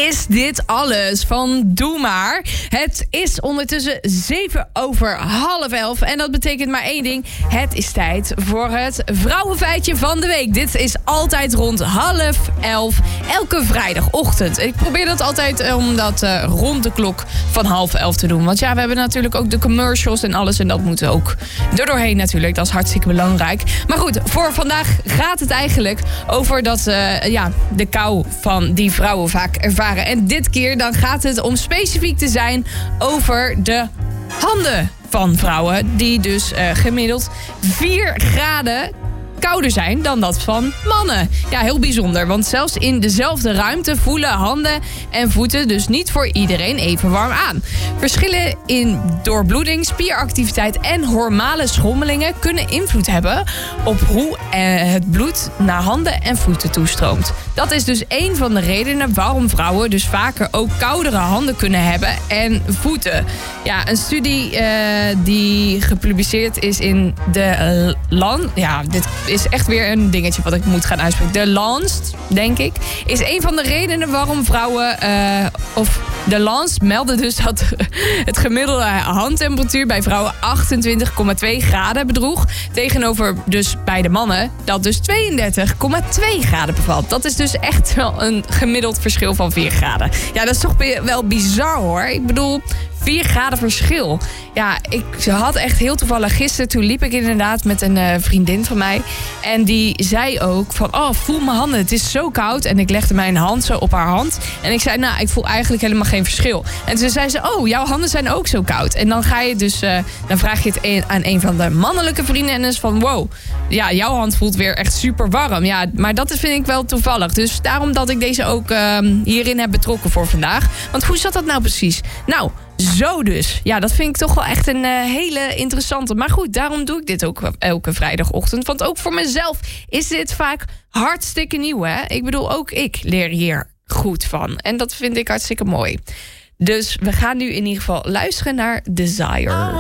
Is dit alles van Doe Maar? Het is ondertussen 11:07 en dat betekent maar één ding. Het is tijd voor het vrouwenfeitje van de week. Dit is altijd rond 10:30, elke vrijdagochtend. Ik probeer dat altijd om dat rond de klok van 10:30 te doen. Want ja, we hebben natuurlijk ook de commercials en alles. En dat moet ook er doorheen natuurlijk. Dat is hartstikke belangrijk. Maar goed, voor vandaag gaat het eigenlijk over dat de kou van die vrouwen vaak ervaren. En dit keer dan gaat het om specifiek te zijn over de handen van vrouwen. Die dus gemiddeld 4 graden kouder zijn dan dat van mannen. Ja, heel bijzonder, want zelfs in dezelfde ruimte voelen handen en voeten dus niet voor iedereen even warm aan. Verschillen in doorbloeding, spieractiviteit en hormonale schommelingen kunnen invloed hebben op hoe het bloed naar handen en voeten toestroomt. Dat is dus een van de redenen waarom vrouwen dus vaker ook koudere handen kunnen hebben en voeten. Ja, een studie die gepubliceerd is in de Land. Ja, dit is echt weer een dingetje wat ik moet gaan uitspreken. De Lancet, denk ik, is een van de redenen waarom vrouwen de Lancet meldde dus dat het gemiddelde handtemperatuur bij vrouwen 28,2 graden bedroeg. Tegenover dus bij de mannen dat dus 32,2 graden bevalt. Dat is dus echt wel een gemiddeld verschil van 4 graden. Ja, dat is toch wel bizar hoor. Ik bedoel, 4 graden verschil. Ja, ik had echt heel toevallig gisteren, toen liep ik inderdaad met een vriendin van mij. En die zei ook van, voel mijn handen, het is zo koud. En ik legde mijn hand zo op haar hand. En ik zei, nou, ik voel eigenlijk helemaal geen verschil. En toen zei ze, jouw handen zijn ook zo koud. En dan ga je dus, dan vraag je het aan een van de mannelijke vriendinnen van, wow, ja, jouw hand voelt weer echt super warm. Ja, maar dat vind ik wel toevallig. Dus daarom dat ik deze ook hierin heb betrokken voor vandaag. Want hoe zat dat nou precies? Nou, zo dus. Ja, dat vind ik toch wel echt een hele interessante. Maar goed, daarom doe ik dit ook elke vrijdagochtend. Want ook voor mezelf is dit vaak hartstikke nieuw, hè? Ik bedoel, ook ik leer hier goed van. En dat vind ik hartstikke mooi. Dus we gaan nu in ieder geval luisteren naar Desire.